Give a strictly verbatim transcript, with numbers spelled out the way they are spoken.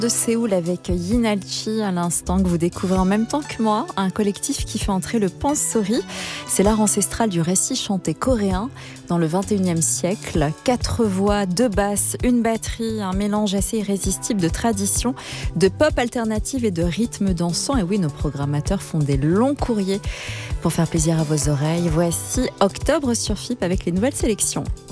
de Séoul avec Yinalchi à l'instant que vous découvrez en même temps que moi, un collectif qui fait entrer le pansori. C'est l'art ancestral du récit chanté coréen dans le vingt et unième siècle. Quatre voix, deux basses, une batterie, un mélange assez irrésistible de tradition, de pop alternative et de rythme dansant. Et oui, nos programmateurs font des longs courriers pour faire plaisir à vos oreilles. Voici Octobre sur F I P avec les nouvelles sélections.